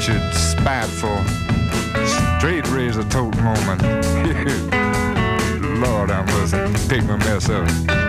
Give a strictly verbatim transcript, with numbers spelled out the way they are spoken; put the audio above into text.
good-natured, spiteful, straight razor tote moment. Lord, I must pick my mess up.